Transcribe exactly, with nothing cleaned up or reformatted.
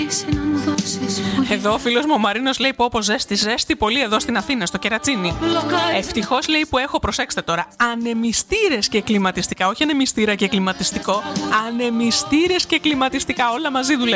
Εδώ ο φίλος μου ο Μαρίνος λέει: πω πω ζέστη, ζέστη πολύ εδώ στην Αθήνα, στο Κερατσίνι. Ευτυχώς λέει που έχω, προσέξτε τώρα, ανεμιστήρες και κλιματιστικά. Όχι ανεμιστήρα και κλιματιστικό. Ανεμιστήρες και κλιματιστικά. Όλα μαζί δουλεύουν.